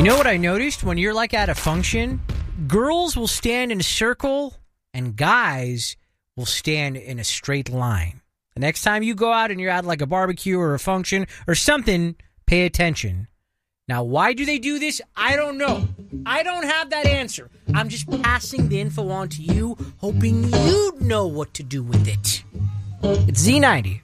You know what I noticed? When you're like at a function, girls will stand in a circle and guys will stand in a straight line. The next time you go out and you're at like a barbecue or a function or something, pay attention. Now, why do they do this? I don't know. I don't have that answer. I'm just passing the info on to you, hoping you know what to do with it. It's Z90.